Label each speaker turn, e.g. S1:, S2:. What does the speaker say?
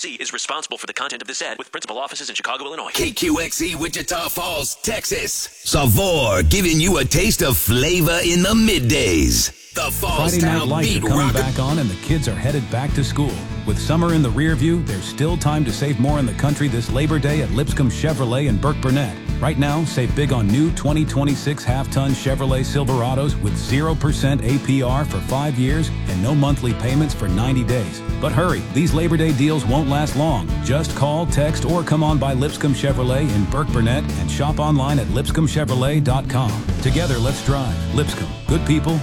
S1: KQXE is responsible for the content of this ad with principal offices in Chicago, Illinois.
S2: KQXE Wichita Falls, Texas. Savor, giving you a taste of flavor in the middays. The Falls
S3: Friday Night
S2: Town
S3: Lights are
S2: Beat
S3: coming
S2: Rock.
S3: back on and the kids are headed back to school. With summer in the rear view, there's still time to save more in the country this Labor Day at Lipscomb Chevrolet in Burke-Burnett. Right now, save big on new 2026 half-ton Chevrolet Silverados with 0% APR for 5 years and no monthly payments for 90 days. But hurry, these Labor Day deals won't last long. Just call, text, or come on by Lipscomb Chevrolet in Burke-Burnett and shop online at lipscombchevrolet.com. Together, let's drive. Lipscomb. Good people,